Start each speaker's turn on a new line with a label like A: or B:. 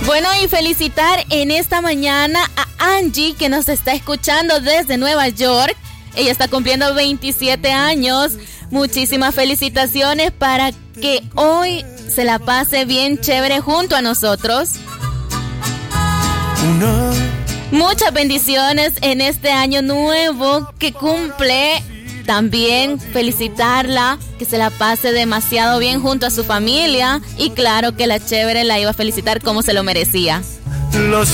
A: Bueno, y felicitar en esta mañana a Angie, que nos está escuchando desde Nueva York. Ella está cumpliendo 27 años. Muchísimas felicitaciones para que hoy se la pase bien chévere junto a nosotros. Muchas bendiciones en este año nuevo que cumple. También felicitarla, que se la pase demasiado bien junto a su familia. Y claro que la chévere la iba a felicitar como se lo merecía.
B: Los